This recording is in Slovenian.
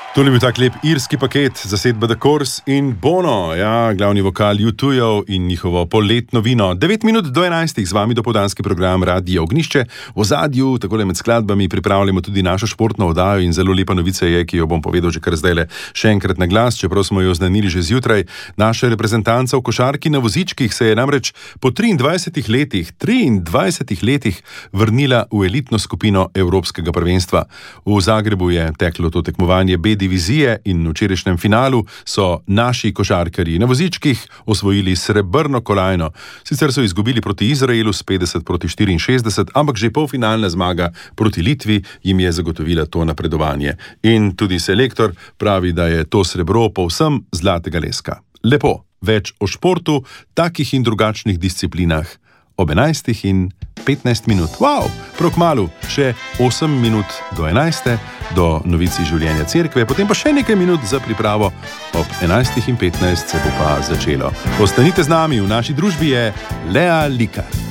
To je bil tak lep irski paket zasedbe The Course in Bono, ja, glavni vokal U2 in njihovo poletno vino. 9 minut do 11, z vami dopoldanski program Radio Ognjišče. V ozadju, takole med skladbami, pripravljamo tudi našo športno oddajo in zelo lepa novica je, ki jo bom povedal že kar zdajle še enkrat na glas, čeprav smo jo oznanili že zjutraj. Naša reprezentanca v košarki na vozičkih se je namreč po 23 letih vrnila v elitno skupino Evropskega prvenstva. V Zagrebu je teklo to tekmovanje B divizije in v včerajšnjem finalu so naši košarkarji na vozičkih osvojili srebrno kolajno. Sicer so izgubili proti Izraelu s 50-64, ampak že polfinalna zmaga proti Litvi jim je zagotovila to napredovanje. In tudi selektor pravi, da je to srebro povsem zlatega leska. Lepo, več o športu, takih in drugačnih disciplinah. Ob 11:15. Wow, prav kmalu, še 8 minut do 11. do novici življenja cerkve, potem pa še nekaj minut za pripravo. Ob 11:15 se bo pa začelo. Ostanite z nami, v naši družbi je Lea Likar.